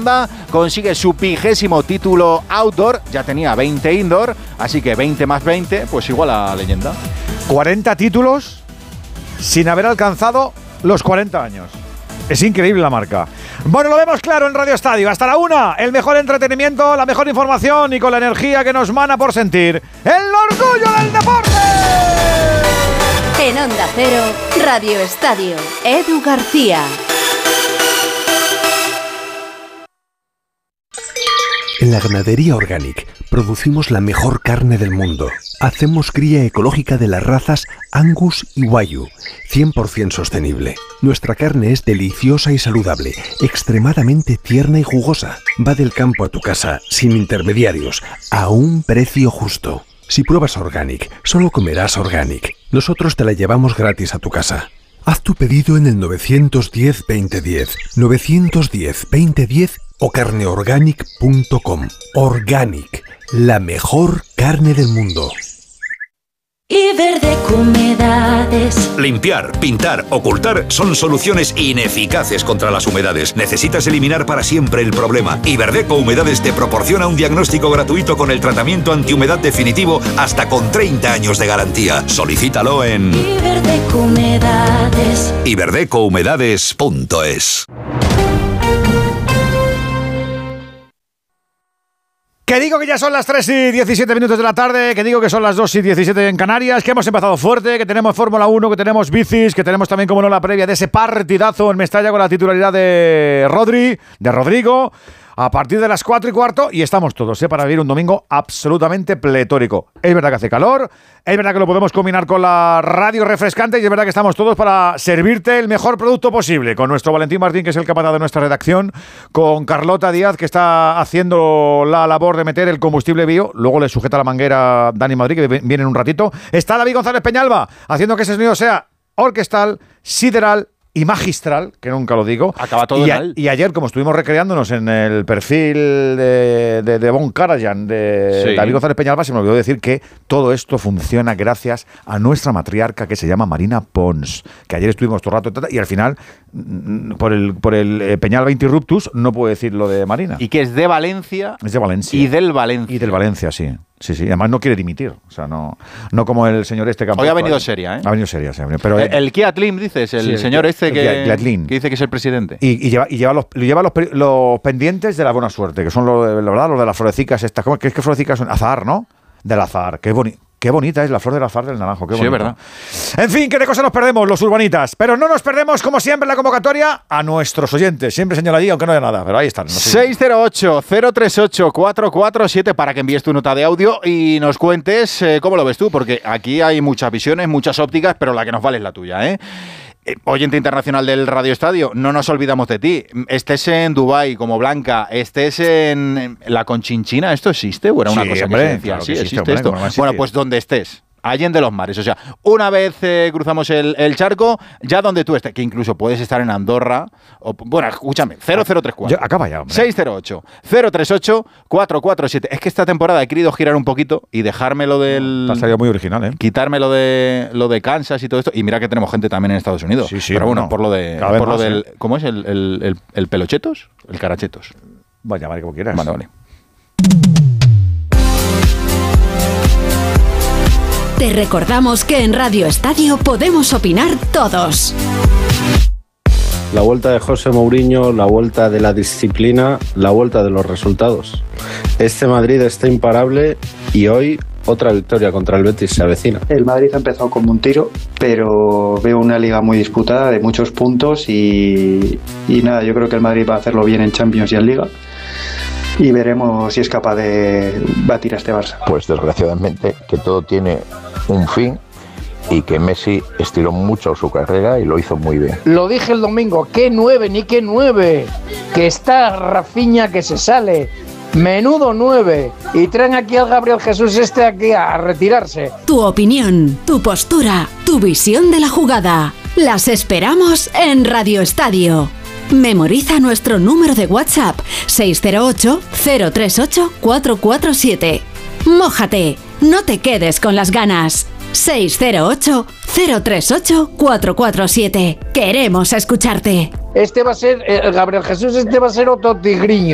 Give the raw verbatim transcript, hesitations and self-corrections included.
ronda, consigue su vigésimo título outdoor, ya tenía veinte indoor, así que veinte más veinte, pues igual a leyenda. cuarenta títulos sin haber alcanzado los cuarenta años. Es increíble la marca. Bueno, lo vemos claro en Radio Estadio. Hasta la una, el mejor entretenimiento, la mejor información y con la energía que nos mana por sentir el orgullo del deporte. En Onda Cero, Radio Estadio, Edu García. En la ganadería Organic producimos la mejor carne del mundo. Hacemos cría ecológica de las razas Angus y Wagyu, cien por ciento sostenible. Nuestra carne es deliciosa y saludable, extremadamente tierna y jugosa. Va del campo a tu casa, sin intermediarios, a un precio justo. Si pruebas Organic, solo comerás Organic. Nosotros te la llevamos gratis a tu casa. Haz tu pedido en el nueve uno cero, veinte diez, nueve uno cero, veinte diez o carneorganic punto com. Organic, la mejor carne del mundo. Iberdeco Humedades. Limpiar, pintar, ocultar son soluciones ineficaces contra las humedades. Necesitas eliminar para siempre el problema. Iberdeco Humedades te proporciona un diagnóstico gratuito con el tratamiento antihumedad definitivo hasta con treinta años de garantía. Solicítalo en Iberdeco Humedades. iberdeco humedades punto es. Que digo que ya son las tres y diecisiete minutos de la tarde, que digo que son las dos y diecisiete en Canarias, que hemos empezado fuerte, que tenemos Fórmula uno, que tenemos bicis, que tenemos también, como no, la previa de ese partidazo en Mestalla con la titularidad de Rodri, de Rodrigo, a partir de las cuatro y cuarto, y estamos todos, ¿eh? Para vivir un domingo absolutamente pletórico. Es verdad que hace calor, es verdad que lo podemos combinar con la radio refrescante, y es verdad que estamos todos para servirte el mejor producto posible, con nuestro Valentín Martín, que es el capataz de nuestra redacción, con Carlota Díaz, que está haciendo la labor de meter el combustible bio, luego le sujeta la manguera Dani Madrid, que viene en un ratito. Está David González Peñalba, haciendo que ese sonido sea orquestal, sideral y magistral, que nunca lo digo. Acaba todo y, en a, al. y ayer, como estuvimos recreándonos en el perfil de, de, de Von Karajan, de Sí. David González Peñalba, se me olvidó decir que todo esto funciona gracias a nuestra matriarca, que se llama Marina Pons, que ayer estuvimos todo el rato y al final, por el, por el eh, Peñalba Interruptus, no puedo decir lo de Marina. Y que es de Valencia. Es de Valencia. Y del Valencia. Y del Valencia, sí. Sí, sí. Además no quiere dimitir. O sea, no, no como el señor este que Hoy ha venido seria, ¿eh? Ha venido seria, sí. Pero, el, el Kia Tlim, dices, el sí, el señor Kia- este el que, Kia- Kia que dice que es el presidente. Y, y lleva, y lleva, los, lleva los, los pendientes de la buena suerte, que son los de, la verdad, los de las florecicas estas. ¿Cómo es que florecicas son? Azahar, ¿no? Del azahar. Qué bonito. Qué bonita es la flor del azahar del naranjo. Qué Sí, bonito. es verdad. En fin, ¿qué de cosas nos perdemos los urbanitas? Pero no nos perdemos, como siempre, la convocatoria a nuestros oyentes. Siempre señala allí, aunque no haya nada. Pero ahí están. No sé. seis cero ocho, cero tres ocho, cuatro cuatro siete para que envíes tu nota de audio y nos cuentes eh, cómo lo ves tú, porque aquí hay muchas visiones, muchas ópticas, pero la que nos vale es la tuya, ¿eh? Eh, Oyente internacional del Radio Estadio, no nos olvidamos de ti. Estés en Dubái como Blanca, estés en, en la Conchinchina, ¿esto existe? ¿O era una Sí, cosa hombre, que se decía? claro Sí, que existe, existe, hombre, esto. ¿cómo no va a existir? Bueno, pues donde estés. Allende los mares, o sea, una vez eh, cruzamos el, el charco, ya donde tú estés, que incluso puedes estar en Andorra, o, bueno, escúchame, cero cero tres cuatro. Yo- acaba ya, hombre. seis cero ocho, cero tres ocho, cuatro cuatro siete. Es que esta temporada he querido girar un poquito y dejarme lo del... Te ha salido muy original, ¿eh? Quitarme lo de lo de Kansas y todo esto. Y mira que tenemos gente también en Estados Unidos. Sí, sí, Pero bueno, bueno, por lo de cada vez por lo más, del ¿eh? ¿cómo es el, el, el, el pelochetos? El carachetos. Vaya, vale, como quieras. Vale, vale. Te recordamos que en Radio Estadio podemos opinar todos. La vuelta de José Mourinho, la vuelta de la disciplina, la vuelta de los resultados. Este Madrid está imparable y hoy otra victoria contra el Betis se avecina. El Madrid ha empezado como un tiro, pero veo una liga muy disputada de muchos puntos y, y nada, yo creo que el Madrid va a hacerlo bien en Champions y en Liga y veremos si es capaz de batir a este Barça. Pues desgraciadamente que todo tiene un fin y que Messi estiró mucho su carrera y lo hizo muy bien. Lo dije el domingo, qué nueve, ni qué nueve, que está Rafinha que se sale, menudo nueve, y traen aquí al Gabriel Jesús este aquí a retirarse. Tu opinión, tu postura, tu visión de la jugada. Las esperamos en Radio Estadio. Memoriza nuestro número de WhatsApp seis cero ocho, cero tres ocho, cuatro cuatro siete. Mójate, no te quedes con las ganas. seis cero ocho, cero tres ocho, cuatro cuatro siete. Queremos escucharte. Este va a ser, eh, Gabriel Jesús, este va a ser otro tigriño.